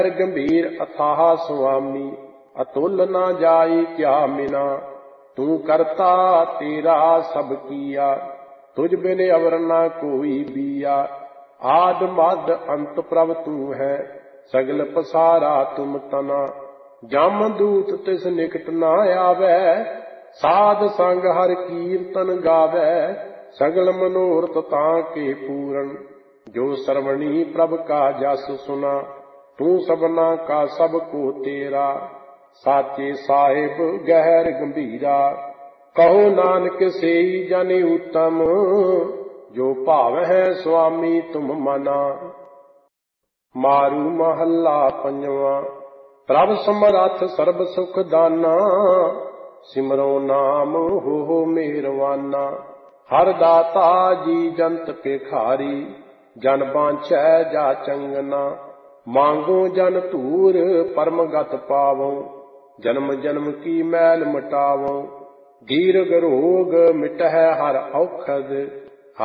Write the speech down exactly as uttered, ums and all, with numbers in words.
गंभीर अथाह स्वामी, अतुल न जाई क्या मिना। तू करता तेरा सब किया, तुझ बिन अवर न कोई बिया। आद मद अंत प्रभ तू है, सगल पसारा तुम तना। जम दूत तिस निकट न आवे, साध संग हर कीर्तन गावे। सगल मनोरथ तां के पूरन, जो सरवणी प्रभ का जस सुना। तू सबना का सब को तेरा, साचे साहिब गहर गंभीरा। कहो नानक सेई जन उत्तम, जो भाव है स्वामी तुम मना। मारू महला पंजवा। प्रभ समरथ सर्ब सुख दाना, सिमरो नाम हो हो मेहरवाना। हर दाता जी जंत भिखारी, जन बांछै जा चंगना। मांगो जन धूर परम गत पावो, जन्म जन्म की मैल मिटावो। दीर्घ रोग मिटहै हर औखद,